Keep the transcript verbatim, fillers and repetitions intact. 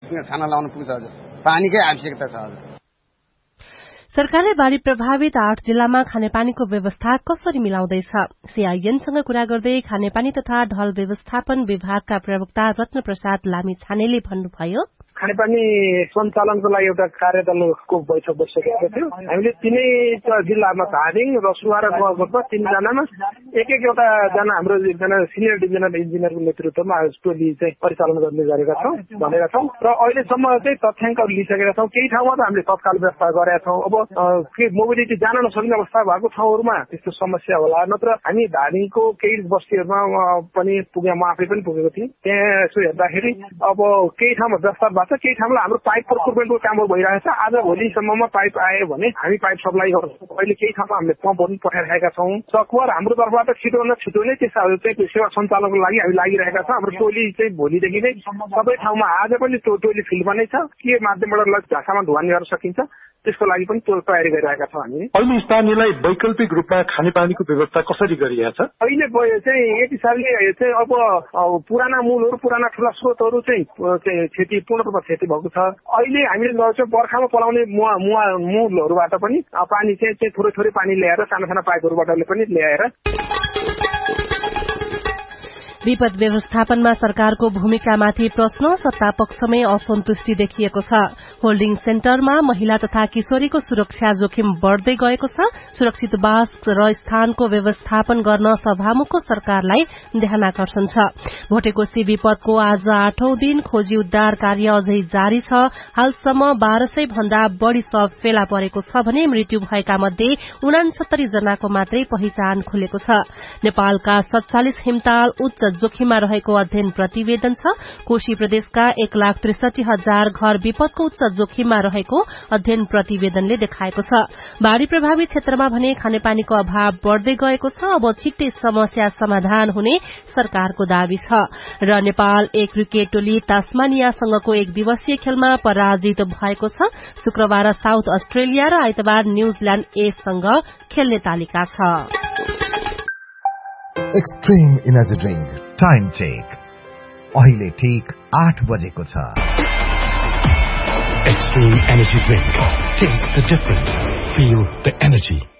खाना लाउन पुग्छ हजुर पानीकै आवश्यकता छ हजुर सरकारले बाढ़ी प्रभावित आठ जिल्लामा खानेपानीको व्यवस्था कसरी मिलाउँदैछ सीआईएनसँग कुरा गर्दै खानेपानी तथा ढल व्यवस्थापन विभागका प्रवक्ता रत्न प्रसाद लामिछानेले भन्नुभयो खानेपानी सञ्चालनको लागि एउटा कार्यदलको बैठक बसिसकेको थियो हामीले तीनै जिल्लामा धादिङ रसुवा र नगरकोटमा तीनजनामा एक एक एउटा जना हाम्रो एकजना सिनियर डिभिजनल इन्जिनियरको नेतृत्वमा टोली चाहिँ परिचालन गर्ने गरेका छौँ भनेका छौँ र अहिलेसम्म चाहिँ तथ्याङ्कहरू लिइसकेका छौँ केही ठाउँमा त हामीले तत्काल व्यवस्था गरेका छौँ अब के मोबिलिटी जान नसक्ने अवस्था भएको ठाउँहरूमा त्यस्तो समस्या होला नत्र हामी धादिङको केही बस्तीहरूमा पनि पुगे म आफै पनि पुगेको थिएँ त्यहाँ यसो हेर्दाखेरि अब केही ठाउँमा व्यवस्था केही ठाउँमा हाम्रो पाइप प्रोक्युरमेन्टको कामहरू भइरहेको छ आज भोलिसम्ममा पाइप आयो भने हामी पाइप सप्लाई गर्छौँ अहिले केही ठाउँमा हामीले पम्पहरू पनि पठाइरहेका छौँ सकभर हाम्रो तर्फबाट छिटो न छिटो नै त्यसहरू चाहिँ सेवा सञ्चालनको लागि हामी लागिरहेका छौँ हाम्रो टोली चाहिँ भोलिदेखि नै सबै ठाउँमा आज पनि टोली फिल्डमा नै छ के माध्यमबाट झासामा ढुवानी गर्न सकिन्छ त्यसको लागि पनि तयारी गरिरहेका छौँ हामी अहिले स्थानीयलाई वैकल्पिक रूपमा खानेपानीको व्यवस्था कसरी गरिएको छ अहिले चाहिँ एक हिसाबले चाहिँ अब पुराना मूलहरू पुराना ठुला स्रोतहरू चाहिँ क्षति पूर्ण रूपमा क्षति भएको छ अहिले हामीले चाहिँ बर्खामा पलाउने मुवा मुवा मूलहरूबाट पनि पानी चाहिँ थोरै थोरै पानी ल्याएर साना साना पाइपहरूबाट पनि ल्याएर विपद व्यवस्थापनमा सरकारको भूमिकामाथि प्रश्न सत्तापक्षमै असन्तुष्टि देखिएको छ होल्डिङ सेन्टरमा महिला तथा किशोरीको सुरक्षा जोखिम बढ़दै गएको छ सुरक्षित वास र स्थानको व्यवस्थापन गर्न सभामुखको सरकारलाई ध्यानाकर्षण छ भोटेकोशी विपदको आज आठौं दिन खोजी उद्धार कार्य अझै जारी छ हालसम्म बाह्र सय भन्दा बढ़ी शव फेला परेको छ भने मृत्यु भएका मध्ये उनासत्तरी जनाको मात्रै पहिचान खुलेको छ नेपालका सत्तालिस हिमताल उच्च जोखिममा रहेको अध्ययन प्रतिवेदन छ कोशी प्रदेशका एक लाख त्रिसठी हजार घर विपदको उच्च जोखिममा रहेको अध्ययन प्रतिवेदनले देखाएको छ बाढ़ी प्रभावित क्षेत्रमा भने खानेपानीको अभाव बढ़दै गएको छ अब छिट्टै समस्या समाधान हुने सरकारको दावी छ र नेपाल एक क्रिकेट टोली तास्मानियासँगको एक दिवसीय खेलमा पराजित भएको छ शुक्रबार साउथ अस्ट्रेलिया र आइतबार न्यूजील्याण्ड ए सँग खेल्ने तालिका छ Extreme Energy Drink Time Check अहिले ठीक आठ बजेको छ Extreme Energy Drink Taste the difference Feel the energy